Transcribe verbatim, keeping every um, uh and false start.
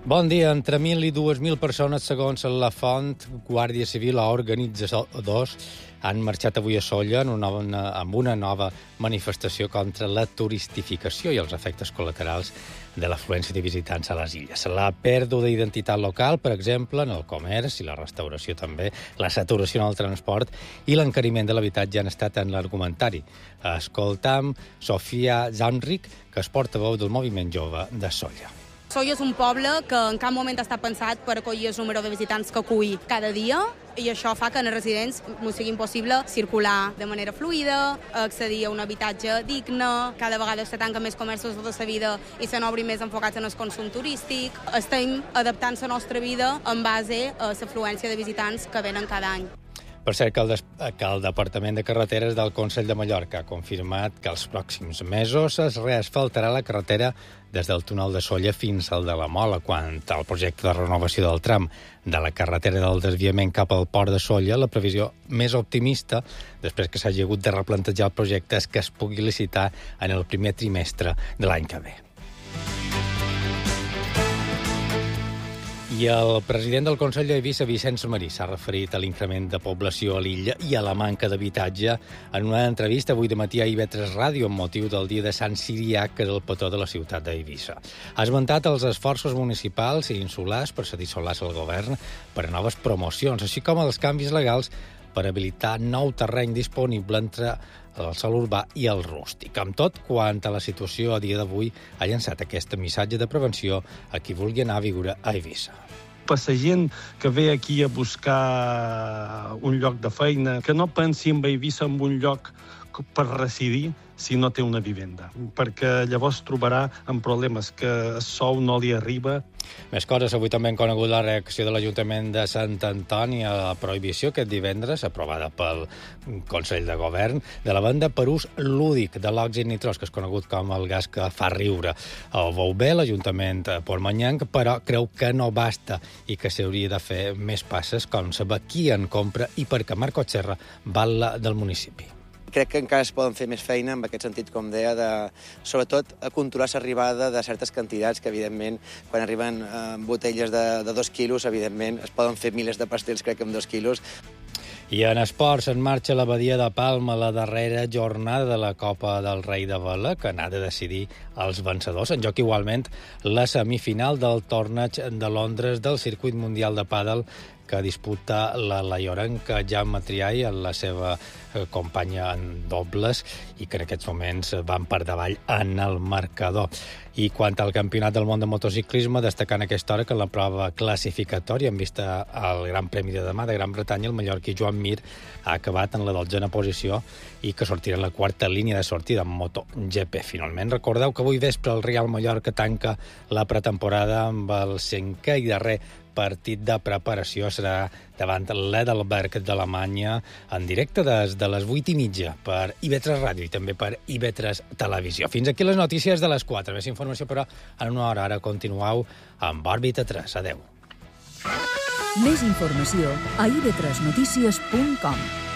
Bon dia. Entre mil i dues mil persones, segons la font Guàrdia Civil o organitzadors, han marxat avui a Sóller en una, una, amb una nova manifestació contra la turistificació i els efectes col·laterals de l'afluència de visitants a les illes. La pèrdua d'identitat local, per exemple, en el comerç i la restauració també, la saturació en el transport i l'encariment de l'habitatge han estat en l'argumentari. Escoltam Sofia Zanric, que és portaveu del moviment jove de Sóller. Sóller és un poble que en cap moment està pensat per acollir el número de visitants que acull cada dia i això fa que en els residents ens sigui impossible circular de manera fluida, accedir a un habitatge digne, cada vegada se tanquen més comerços de la vida i se n'obrin més enfocats en el consum turístic. Estem adaptant la nostra vida en base a l'afluència de visitants que venen cada any. Per cert, que el, des... que el Departament de Carreteres del Consell de Mallorca ha confirmat que els pròxims mesos es reasfaltarà la carretera des del túnel de Sóller fins al de la Mola, quant al projecte de renovació del tram de la carretera del desviament cap al port de Sóller. La previsió més optimista, després que s'hagi hagut de replantejar el projecte, és que es pugui licitar en el primer trimestre de l'any que ve. I el president del Consell d'Eivissa, Vicenç Marí, s'ha referit a l'increment de població a l'illa i a la manca d'habitatge en una entrevista avui de matí a I V tres Ràdio amb motiu del dia de Sant Siriac, que és el petó de la ciutat d'Eivissa. Ha esmentat els esforços municipals i insulars per cedir solars al govern per a noves promocions, així com els canvis legals per habilitar nou terreny disponible entre el sòl urbà i el rústic. Amb tot, quant a la situació a dia d'avui, ha llançat aquest missatge de prevenció a qui vulgui anar a viure a Eivissa. Per la gent que ve aquí a buscar un lloc de feina, que no pensi en Eivissa en un lloc per residir si no té una vivenda, perquè llavors trobarà amb problemes que el sou no li arriba. Més coses. Avui també hem conegut la reacció de l'Ajuntament de Sant Antoni a la prohibició aquest divendres, aprovada pel Consell de Govern, de la venda per ús lúdic de l'òxid nitrós, que és conegut com el gas que fa riure. Ho veu bé l'Ajuntament portmanyanc, però creu que no basta i que s'hauria de fer més passes, com saber qui en compra i perquè Marco Serra val la del municipi. Crec que encara es poden fer més feina en aquest sentit, com deia, de, sobretot a controlar l'arribada de certes quantitats que, evidentment, quan arriben eh, botelles de, de dos quilos, evidentment, es poden fer milers de pastels, crec que amb dos quilos. I en esports, en marxa la Badia de Palma, la darrera jornada de la Copa del Rei de Vela, que n'ha de decidir els vencedors. En joc igualment la semifinal del torneig de Londres del circuit mundial de pàdel que disputa la laiorenca Jaume Triay amb la seva companya en dobles i que en aquests moments van per davall en el marcador. I quant al Campionat del món de motociclisme, destacant aquesta hora que en la prova classificatòria en vista al Gran Premi de demà de Gran Bretanya, el mallorquí Joan Mir ha acabat en la dotzena posició i que sortirà en la quarta línia de sortida en MotoGP. Finalment, recordeu que avui vespre el Real Mallorca tanca la pretemporada amb el cinquè i darrer partit de preparació. Serà davant l'Edelberg d'Alemanya en directe des de les vuit i mitja per I V tres Ràdio i també per I V tres Televisió. Fins aquí les notícies de les quatre. Més informació, però, en una hora. Ara continueu amb Òrbita tres. Adéu. Més informació a i v tres notícies punt com.